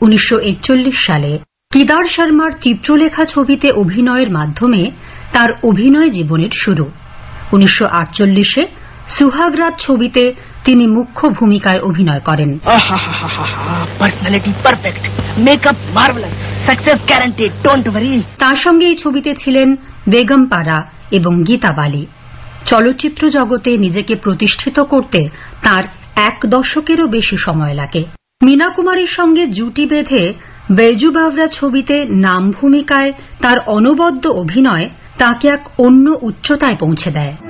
1941 সালে কেদার শর্মার চিত্রলেখা ছবিতে অভিনয়ের মাধ্যমে তার অভিনয় জীবনের শুরু। 1948-এ সুহাগরাত ছবিতে তিনি মুখ্য ভূমিকায় অভিনয় করেন। Personality perfect, makeup marvellous, success guaranteed, don't worry. তার সঙ্গে এই ছবিতে ছিলেন বেগম পারা এবং গীতা বালি। চলচ্চিত্র জগতে নিজেকে প্রতিষ্ঠিত করতে তার 1 দশকেরও বেশি সময় লাগে। মীনা কুমারীর সঙ্গে জুটি বেঁধে বেজু বাওরা ছবিতে নাম ভূমিকায় তার অনবদ্য অভিনয় তাকে এক অন্য উচ্চতায় পৌঁছে দেয়।